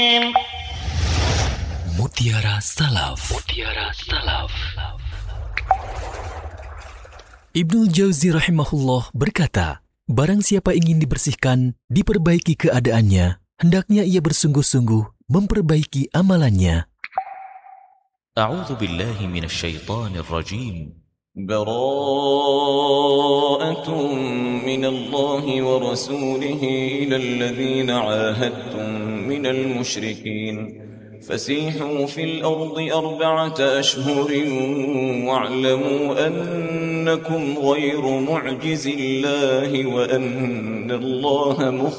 Mutiara Salaf. Mutiara Salaf. Ibnu Jauzi rahimahullah berkata, barang siapa ingin dibersihkan, diperbaiki keadaannya, hendaknya ia bersungguh-sungguh memperbaiki amalannya. A'udzu billahi minasy syaithanir rajim. براءة من الله ورسوله إلى الذين عاهدتم من المشركين فسيحوا في الأرض 4 أشهر واعلموا أنكم غير معجز الله وأن الله